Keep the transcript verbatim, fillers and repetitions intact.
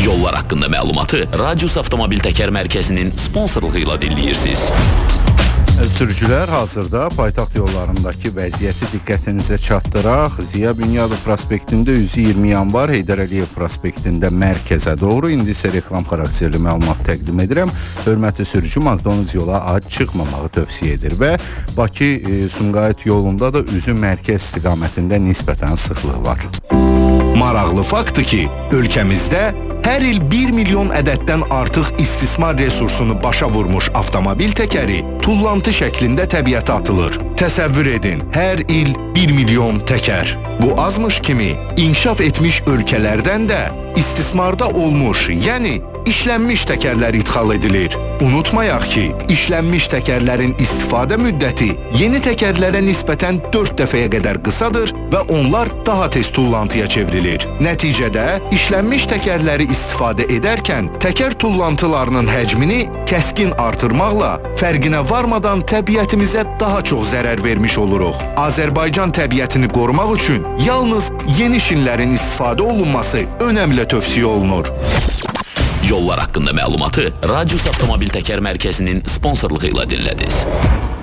Yollar haqqında məlumatı Radius Avtomobil Təkər Mərkəzinin sponsorluğu ilə dinləyirsiniz. Sürücülər, hazırda paytaxt yollarındakı vəziyyəti diqqətinizə çatdıraq. Ziya Bünyadov prospektində yüz iyirmi yanvar, Heydər Əliyev prospektində mərkəzə doğru. İndi isə reklam xarakterli məlumat təqdim edirəm. Hörmətli sürücü, McDonald's yola ac çıxmamağı tövsiyə edir və Bakı-Sumqayıt yolunda da üzü mərkəz istiqamətində nisbətən sıxlıq var. Maraqlı faktdır ki, ölkəmizdə hər il bir milyon ədəddən artıq istismar resursunu başa vurmuş avtomobil təkəri tullantı şəklində təbiətə atılır. Təsəvvür edin, hər il bir milyon təkər. Bu azmış kimi, inkişaf etmiş ölkələrdən də istismarda olmuş, yəni işlənmiş təkərlər idxal edilir. Unutmayaq ki, işlənmiş təkərlərin istifadə müddəti yeni təkərlərə nisbətən dörd dəfəyə qədər qısadır və onlar daha tez tullantıya çevrilir. Nəticədə, işlənmiş təkərləri istifadə edərkən təkər tullantılarının həcmini kəskin artırmaqla fərqinə varmadan təbiətimizə daha çox zərər vermiş oluruq. Azərbaycan təbiətini qorumaq üçün yalnız yeni şinlərin istifadə olunması önəmli tövsiyə olunur. Yollar haqqında məlumatı Radius Avtomobil Təkər Mərkəzinin sponsorluğu ilə dinlədiniz.